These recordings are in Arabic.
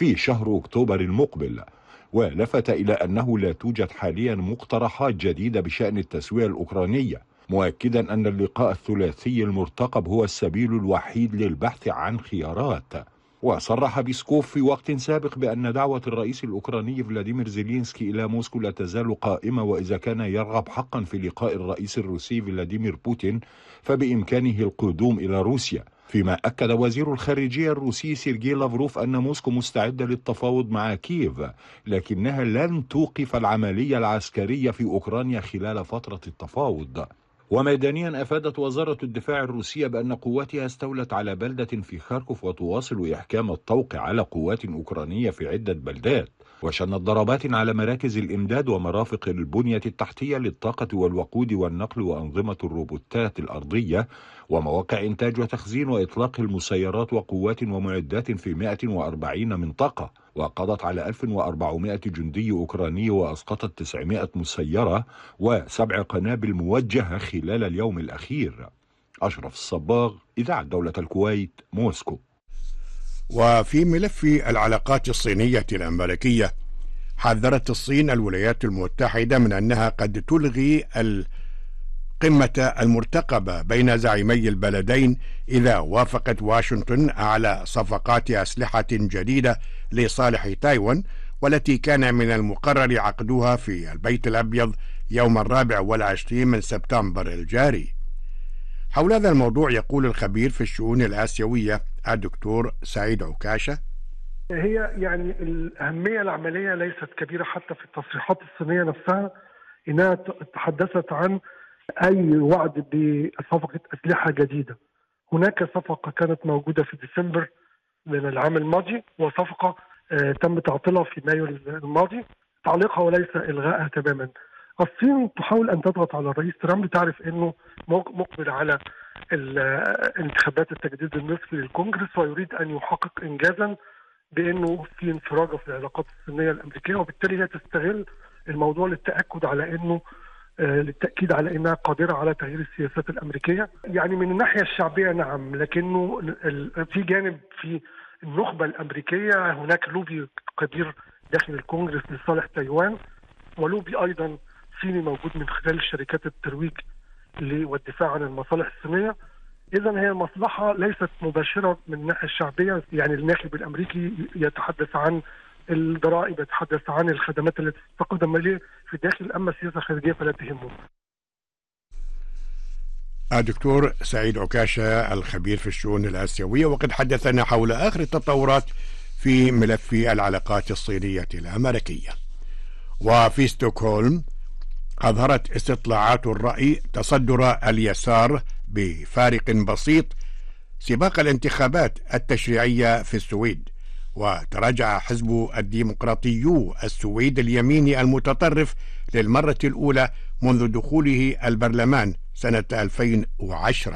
في شهر أكتوبر المقبل. ولفت إلى أنه لا توجد حاليا مقترحات جديدة بشأن التسوية الأوكرانية، مؤكدا أن اللقاء الثلاثي المرتقب هو السبيل الوحيد للبحث عن خيارات. وصرح بيسكوف في وقت سابق بأن دعوة الرئيس الأوكراني فلاديمير زيلينسكي إلى موسكو لا تزال قائمة، وإذا كان يرغب حقا في لقاء الرئيس الروسي فلاديمير بوتين فبإمكانه القدوم إلى روسيا. فيما أكد وزير الخارجية الروسي سيرجي لافروف أن موسكو مستعدة للتفاوض مع كييف، لكنها لن توقف العملية العسكرية في أوكرانيا خلال فترة التفاوض. وميدانيا أفادت وزارة الدفاع الروسية بأن قواتها استولت على بلدة في خاركوف وتواصل إحكام الطوق على قوات أوكرانية في عدة بلدات، وشنت ضربات على مراكز الإمداد ومرافق البنية التحتية للطاقة والوقود والنقل وأنظمة الروبوتات الأرضية ومواقع إنتاج وتخزين وإطلاق المسيرات وقوات ومعدات في 140 منطقة، وقضت على 1400 جندي أوكراني وأسقطت 900 مسيرة و7 قنابل موجهة خلال اليوم الأخير. أشرف الصباغ، إذاعة دولة الكويت، موسكو. وفي ملف العلاقات الصينية الأمريكية، حذرت الصين الولايات المتحدة من أنها قد تلغي القمة المرتقبة بين زعيمي البلدين إذا وافقت واشنطن على صفقات أسلحة جديدة لصالح تايوان، والتي كان من المقرر عقدها في البيت الأبيض يوم 24 من سبتمبر الجاري. حول هذا الموضوع يقول الخبير في الشؤون الآسيوية الدكتور سعيد عكاشة: هي يعني الأهمية العملية ليست كبيرة حتى في التصريحات الصينية نفسها، إنها تحدثت عن أي وعد بصفقة أسلحة جديدة. هناك صفقة كانت موجودة في ديسمبر من العام الماضي، وصفقة تم تعطيلها في مايو الماضي، تعليقها وليس إلغائها تماما. الصين تحاول أن تضغط على الرئيس ترامب، تعرف أنه مقبل على الانتخابات التجديد النصفي للكونجرس، ويريد أن يحقق إنجازا بأنه في انفراجة في العلاقات الصينية الأمريكية، وبالتالي هي تستغل الموضوع للتأكيد على أنها قادرة على تغيير السياسات الأمريكية. يعني من الناحية الشعبية نعم، لكنه في جانب في النخبة الأمريكية هناك لوبي كبير داخل الكونجرس لصالح تايوان، ولوبي أيضا صيني موجود من خلال شركات الترويج والدفاع عن المصالح الصينية. إذن هي المصلحة ليست مباشرة من الناحية الشعبية، يعني الناخب الأمريكي يتحدث عن الضرائب، يتحدث عن الخدمات التي تقدم إليه في الداخل، أما السياسة الخارجية فلا تهمه. الدكتور سعيد عكاشة الخبير في الشؤون الآسيوية، وقد حدثنا حول آخر التطورات في ملف العلاقات الصينية الأمريكية. وفي ستوكهولم أظهرت استطلاعات الرأي تصدر اليسار بفارق بسيط سباق الانتخابات التشريعية في السويد، وتراجع حزب الديمقراطيو السويد اليميني المتطرف للمرة الأولى منذ دخوله البرلمان سنة 2010.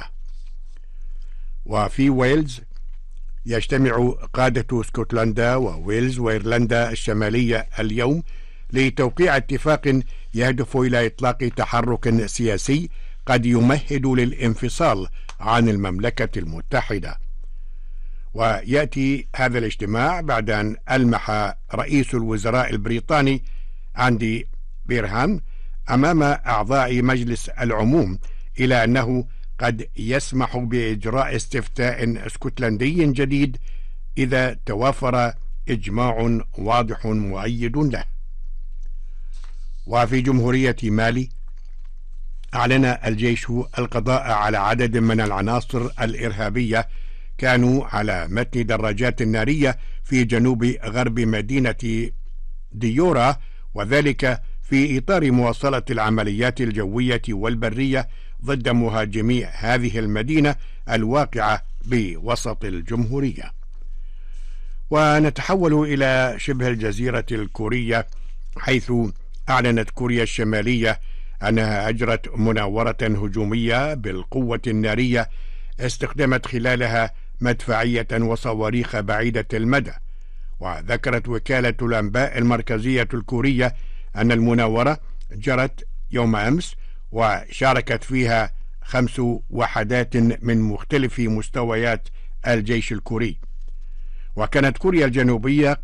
وفي ويلز يجتمع قادة اسكتلندا وويلز وإيرلندا الشمالية اليوم لتوقيع اتفاق يهدف إلى إطلاق تحرك سياسي قد يمهد للانفصال عن المملكة المتحدة. ويأتي هذا الاجتماع بعد أن ألمح رئيس الوزراء البريطاني أندي بيرهام أمام أعضاء مجلس العموم إلى أنه قد يسمح بإجراء استفتاء اسكتلندي جديد إذا توافر إجماع واضح مؤيد له. وفي جمهورية مالي أعلن الجيش القضاء على عدد من العناصر الإرهابية كانوا على متن دراجات نارية في جنوب غرب مدينة ديورا، وذلك في إطار مواصلة العمليات الجوية والبرية ضد مهاجمي هذه المدينة الواقعة بوسط الجمهورية. ونتحول إلى شبه الجزيرة الكورية، حيث أعلنت كوريا الشمالية أنها أجرت مناورة هجومية بالقوة النارية استخدمت خلالها مدفعية وصواريخ بعيدة المدى. وذكرت وكالة الأنباء المركزية الكورية أن المناورة جرت يوم أمس، وشاركت فيها 5 وحدات من مختلف مستويات الجيش الكوري. وكانت كوريا الجنوبية